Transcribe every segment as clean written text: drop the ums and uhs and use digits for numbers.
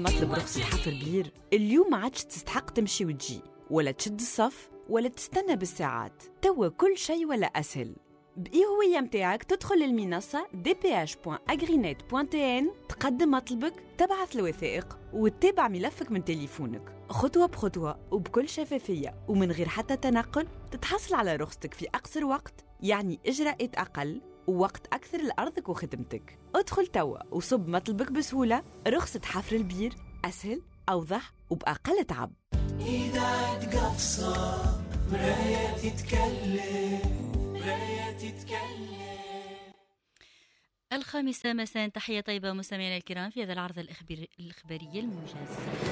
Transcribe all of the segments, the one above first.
مطلب رخصة حفر بير، اليوم ما عادش تستحق تمشي وتجي ولا تشد الصف ولا تستنى بالساعات. توا كل شيء ولا أسهل. بإي هوية متاعك تدخل للمنصة dph.agrinet.tn، تقدم مطلبك، تبعث الوثائق وتتابع ملفك من تليفونك خطوة بخطوة وبكل شفافية ومن غير حتى تنقل. تتحصل على رخصتك في أقصر وقت، يعني إجراءات أقل ووقت أكثر لأرضك وخدمتك. ادخل توا وصب مطلبك بسهولة. رخصة حفر البير أسهل، أوضح وبأقل تعب. إذا تقفصة مراية تتكلم. الخامسة مساء، تحية طيبة مستمعينا الكرام في هذا العرض الإخباري الموجز.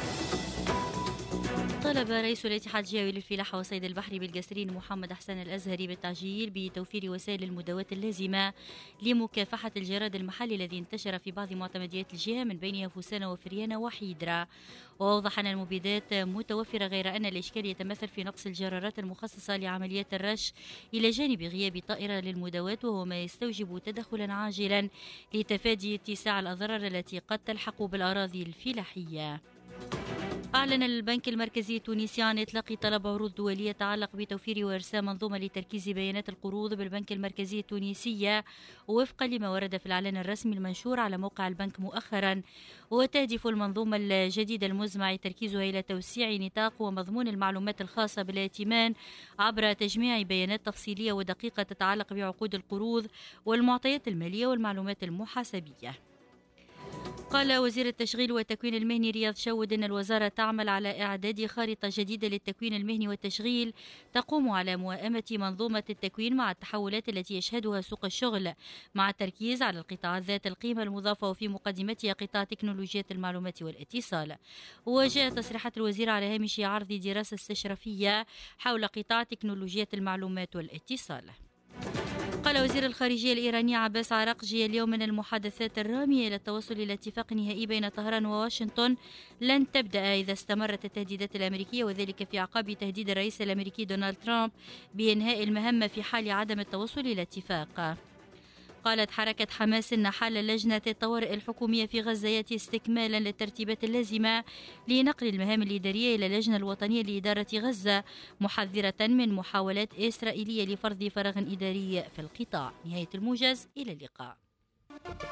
طلب رئيس الاتحاد الجوي للفلاحة والصيد البحري بالقصرين محمد حسن الأزهري بالتعجيل بتوفير وسائل المداواة اللازمة لمكافحة الجراد المحلي الذي انتشر في بعض معتمديات الجهة من بينها فوسانة وفريانة وحيدرة. وأوضح أن المبيدات متوفرة، غير أن الإشكال يتمثل في نقص الجرارات المخصصة لعمليات الرش إلى جانب غياب طائرة للمداواة، وهو ما يستوجب تدخلا عاجلا لتفادي اتساع الأضرار التي قد تلحق بالأراضي الفلاحية. أعلن البنك المركزي التونسي عن إطلاق طلب عروض دولية يتعلق بتوفير وإرساء منظومة لتركيز بيانات القروض بالبنك المركزي التونسي وفقا لما ورد في الإعلان الرسمي المنشور على موقع البنك مؤخرا. وتهدف المنظومة الجديدة المزمع تركيزها إلى توسيع نطاق ومضمون المعلومات الخاصة بالائتمان عبر تجميع بيانات تفصيلية ودقيقة تتعلق بعقود القروض والمعطيات المالية والمعلومات المحاسبية. قال وزير التشغيل والتكوين المهني رياض شود أن الوزارة تعمل على إعداد خارطة جديدة للتكوين المهني والتشغيل تقوم على موائمة منظومة التكوين مع التحولات التي يشهدها سوق الشغل، مع التركيز على القطاعات ذات القيمة المضافة وفي مقدمتها قطاع تكنولوجيات المعلومات والاتصال. وجاء تصريحات الوزير على هامش عرض دراسة استشرافية حول قطاع تكنولوجيات المعلومات والاتصال. قال وزير الخارجية الإيراني عباس عراقجي اليوم من المحادثات الرامية إلى التوصل إلى اتفاق نهائي بين طهران وواشنطن لن تبدأ إذا استمرت التهديدات الأمريكية، وذلك في أعقاب تهديد الرئيس الأمريكي دونالد ترامب بإنهاء المهمة في حال عدم التوصل إلى اتفاق. قالت حركة حماس إن حل لجنة الطوارئ الحكومية في غزة يأتي استكمالا للترتيبات اللازمة لنقل المهام الإدارية إلى اللجنة الوطنية لإدارة غزة، محذرة من محاولات إسرائيلية لفرض فراغ إداري في القطاع. نهاية الموجز، إلى اللقاء.